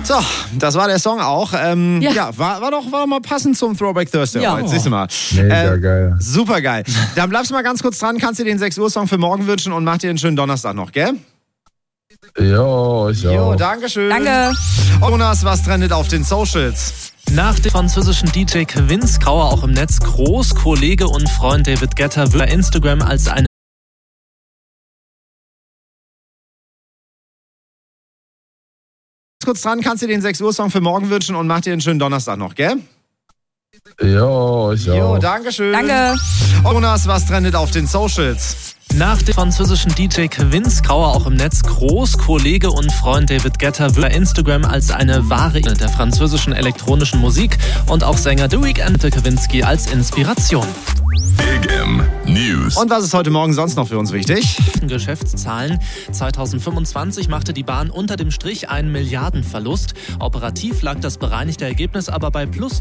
So, das war der Song auch. War doch mal passend zum Throwback Thursday. Ja. Heute. Siehst du mal. Mega geil. Super geil. Dann bleibst du mal ganz kurz dran, kannst dir den 6 Uhr Song für morgen wünschen und mach dir einen schönen Donnerstag noch, gell? Jo, Danke schön. Danke. Jonas, was trendet auf den Socials? Nach dem französischen DJ Kevin Skauer auch im Netz groß. Kollege und Freund David Guetta wird bei Instagram als eine Kurz dran, kannst dir den 6 Uhr Song für morgen wünschen und mach dir einen schönen Donnerstag noch, gell? Jo, Danke schön. Danke. Jonas, was trendet auf den Socials? Nach dem französischen DJ Kevin Skauer auch im Netz groß. Kollege und Freund David Guetta wird bei Instagram als eine wahre Ikone der französischen elektronischen Musik und auch Sänger The Weeknd Kawinski als Inspiration. Big M News. Und was ist heute Morgen sonst noch für uns wichtig? Geschäftszahlen. 2025 machte die Bahn unter dem Strich einen Milliardenverlust. Operativ lag das bereinigte Ergebnis aber bei plus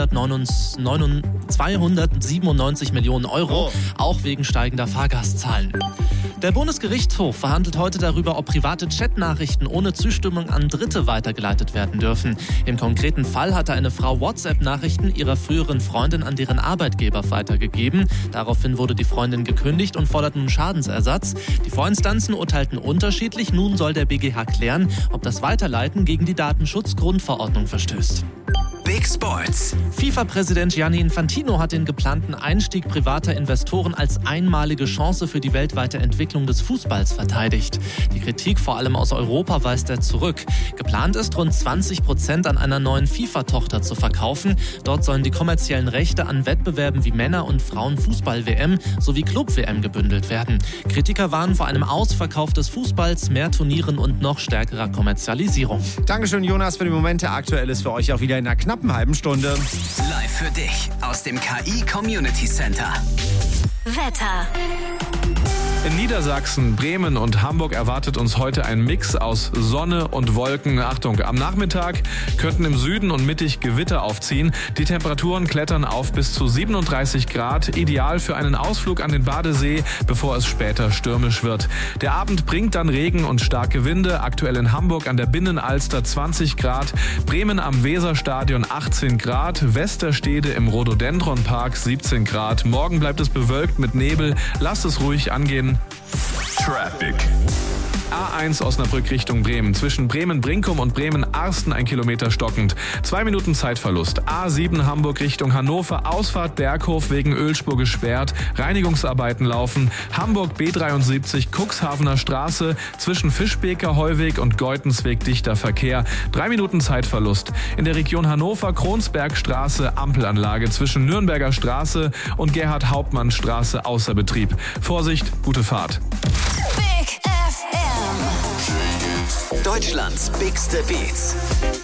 297 Millionen Euro, auch wegen steigender Fahrgastzahlen. Der Bundesgerichtshof verhandelt heute darüber, ob private Chatnachrichten ohne Zustimmung an Dritte weitergeleitet werden dürfen. Im konkreten Fall hatte eine Frau WhatsApp-Nachrichten ihrer früheren Freundin an deren Arbeitgeber weitergegeben. Daraufhin wurde die Freundin gekündigt und fordert nun Schadensersatz. Die Vorinstanzen urteilten unterschiedlich. Nun soll der BGH klären, ob das Weiterleiten gegen die Datenschutzgrundverordnung verstößt. Big Sports. FIFA-Präsident Gianni Infantino hat den geplanten Einstieg privater Investoren als einmalige Chance für die weltweite Entwicklung des Fußballs verteidigt. Die Kritik vor allem aus Europa weist er zurück. Geplant ist, rund 20% an einer neuen FIFA-Tochter zu verkaufen. Dort sollen die kommerziellen Rechte an Wettbewerben wie Männer- und Frauen-Fußball-WM sowie Club-WM gebündelt werden. Kritiker warnen vor einem Ausverkauf des Fußballs, mehr Turnieren und noch stärkerer Kommerzialisierung. Dankeschön, Jonas, für die Momente. Aktuell ist für euch auch wieder in einer knappen halben Stunde. Live für dich aus dem KI Community Center. Wetter. In Niedersachsen, Bremen und Hamburg erwartet uns heute ein Mix aus Sonne und Wolken. Achtung, am Nachmittag könnten im Süden und mittig Gewitter aufziehen. Die Temperaturen klettern auf bis zu 37 Grad. Ideal für einen Ausflug an den Badesee, bevor es später stürmisch wird. Der Abend bringt dann Regen und starke Winde. Aktuell in Hamburg an der Binnenalster 20 Grad. Bremen am Weserstadion 18 Grad. Westerstede im Rhododendronpark 17 Grad. Morgen bleibt es bewölkt mit Nebel. Lasst es ruhig angehen. Traffic. A1 Osnabrück Richtung Bremen. Zwischen Bremen-Brinkum und Bremen-Arsten 1 Kilometer stockend. 2 Minuten Zeitverlust. A7 Hamburg Richtung Hannover. Ausfahrt Berghof wegen Ölspur gesperrt. Reinigungsarbeiten laufen. Hamburg B73 Cuxhavener Straße. Zwischen Fischbeker Heuweg und Geutensweg dichter Verkehr. 3 Minuten Zeitverlust. In der Region Hannover Kronsbergstraße Ampelanlage. Zwischen Nürnberger Straße und Gerhard-Hauptmann-Straße außer Betrieb. Vorsicht, gute Fahrt. Big FM. Deutschlands bigste Beats.